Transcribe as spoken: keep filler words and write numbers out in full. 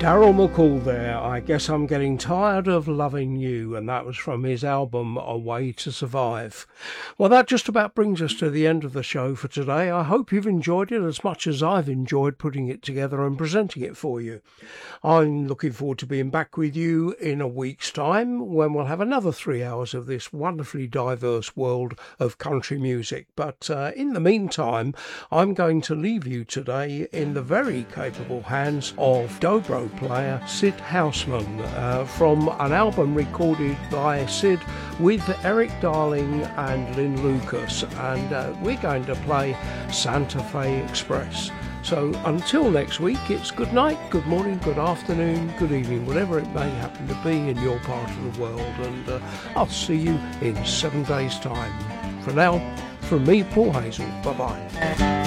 Daryl McCall there, I guess I'm getting tired of loving you, and that was from his album A Way to Survive. Well, that just about brings us to the end of the show for today. I hope you've enjoyed it as much as I've enjoyed putting it together and presenting it for you. I'm looking forward to being back with you in a week's time when we'll have another three hours of this wonderfully diverse world of country music. But uh, in the meantime, I'm going to leave you today in the very capable hands of dobro player Sid Houseman uh, from an album recorded by Sid with Eric Darling and Lynn Lucas, and uh, we're going to play Santa Fe Express. So until next week, it's good night, good morning, good afternoon, good evening, whatever it may happen to be in your part of the world, and uh, I'll see you in seven days' time. For now, from me, Paul Hazel, bye-bye.